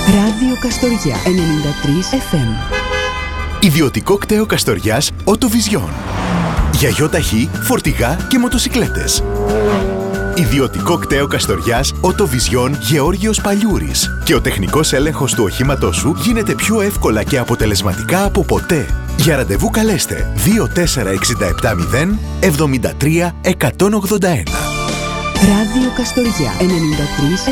Ράδιο Καστοριά 93 FM. Ιδιωτικό κτέο Καστοριάς Οτοβιζιόν. Για ΙΟΤΑΧΗ, φορτηγά και μοτοσικλέτες. Ιδιωτικό κτέο Καστοριάς Οτοβιζιόν Γεώργιος Παλιούρης. Και ο τεχνικός έλεγχος του οχήματός σου γίνεται πιο εύκολα και αποτελεσματικά από ποτέ. Για ραντεβού καλέστε 24670 73 181. Ράδιο Καστοριά 93